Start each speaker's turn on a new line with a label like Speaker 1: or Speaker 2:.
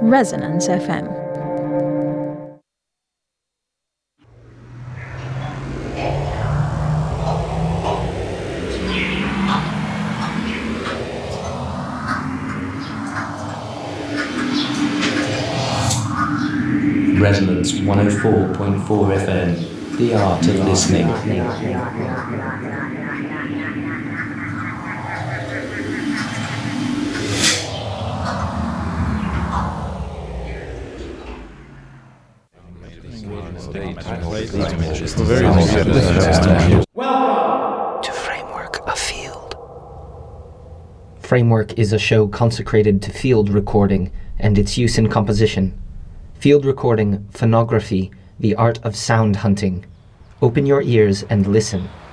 Speaker 1: Resonance FM.
Speaker 2: Resonance 104.4 FM, the art of listening.
Speaker 3: Welcome to Framework, a Field. Framework is a show consecrated to field recording and its use in composition. Field recording, phonography, the art of sound hunting. Open your ears and listen.